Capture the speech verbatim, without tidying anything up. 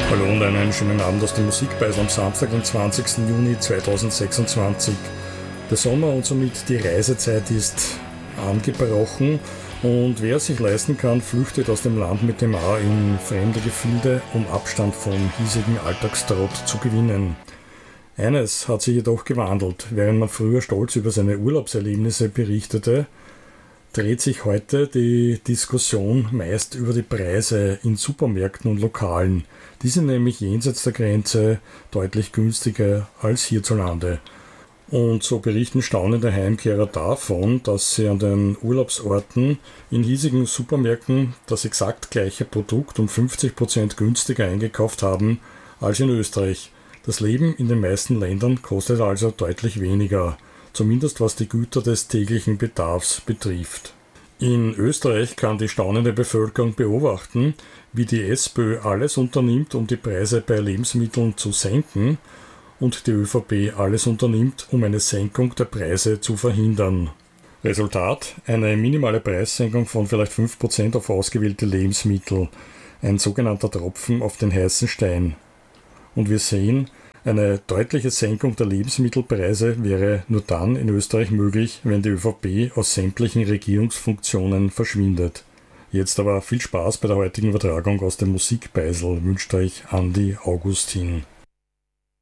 Hallo und einen schönen Abend aus dem Musikbeis am Samstag, den zwanzigsten Juni zweitausendsechsundzwanzig. Der Sommer und somit die Reisezeit ist angebrochen und wer es sich leisten kann, flüchtet aus dem Land mit dem A in fremde Gefilde, um Abstand vom hiesigen Alltagstrott zu gewinnen. Eines hat sich jedoch gewandelt. Während man früher stolz über seine Urlaubserlebnisse berichtete, dreht sich heute die Diskussion meist über die Preise in Supermärkten und Lokalen. Die sind nämlich jenseits der Grenze deutlich günstiger als hierzulande. Und so berichten staunende Heimkehrer davon, dass sie an den Urlaubsorten in hiesigen Supermärkten das exakt gleiche Produkt um fünfzig Prozent günstiger eingekauft haben als in Österreich. Das Leben in den meisten Ländern kostet also deutlich weniger, zumindest was die Güter des täglichen Bedarfs betrifft. In Österreich kann die staunende Bevölkerung beobachten, wie die SPÖ alles unternimmt, um die Preise bei Lebensmitteln zu senken und die ÖVP alles unternimmt, um eine Senkung der Preise zu verhindern. Resultat: eine minimale Preissenkung von vielleicht fünf Prozent auf ausgewählte Lebensmittel, ein sogenannter Tropfen auf den heißen Stein. Und wir sehen, eine deutliche Senkung der Lebensmittelpreise wäre nur dann in Österreich möglich, wenn die ÖVP aus sämtlichen Regierungsfunktionen verschwindet. Jetzt aber viel Spaß bei der heutigen Übertragung aus dem Musikbeisel, wünscht euch Andi Augustin.